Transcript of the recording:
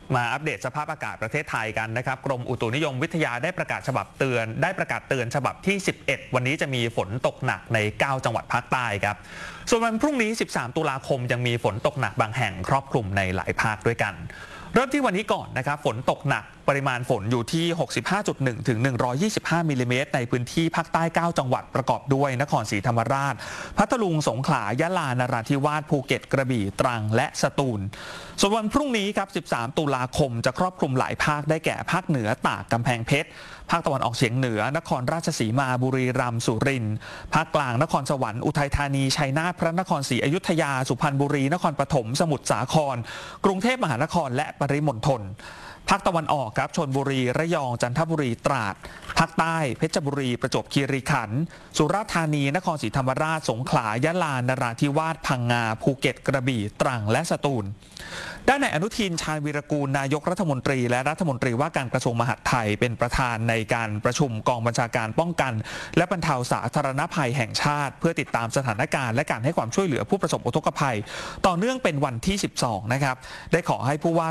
มาอัปเดตสภาพอากาศประเทศไทยกันนะครับกรมอุตุนิยมวิทยาได้ประกาศเตือนฉบับที่ 11 วันนี้จะมีฝนตกหนักใน 9 จังหวัดภาคใต้ครับส่วนวันพรุ่งนี้ 13 ตุลาคมยังมีฝนตกหนักบางแห่งครอบคลุมในหลายภาคด้วยกันเริ่มที่วันนี้ก่อนนะครับฝนตกหนักปริมาณฝนอยู่ที่ 65.1 ถึง 125 มิลลิเมตรในพื้นที่ภาคใต้ 9 จังหวัดประกอบด้วยนครศรีธรรมราชพัทลุงสงขลายะลานราธิวาสภูเก็ตกระบี่ตรังและสตูลส่วนวันพรุ่งนี้ครับ 13 ตุลาคมจะครอบคลุมหลายภาคได้แก่ภาคเหนือตากกำแพงเพชรภาคตะวันออกเฉียงเหนือนครราชสีมาบุรีรัมย์สุรินทร์ภาคกลางนครสวรรค์อุทัยธานีชัยนาทพระนครศรีอยุธยาสุพรรณบุรีนครปฐมสมุทรสาครกรุงเทพมหานครและปริมณฑลภาคตะวันออกครับชลบุรีระยองจันทบุรีตราดภาคใต้เพชรบุรีประจวบคีรีขันธ์สุราษฎร์ธานีนครศรีธรรมราชสงขลายะลานราธิวาสพังงาภูเก็ตกระบี่ตรังและสตูลด้านนายอนุทินชาญวีรกูลนายกรัฐมนตรีและรัฐมนตรีว่าการกระทรวงมหาดไทยเป็นประธานในการประชุมกองบัญชาการป้องกันและบรรเทาสาธารณภัยแห่งชาติเพื่อติดตามสถานการณ์และการให้ความช่วยเหลือผู้ประสบอุทกภัยต่อเนื่องเป็นวันที่ 12 นะครับได้ขอให้ผู้ว่า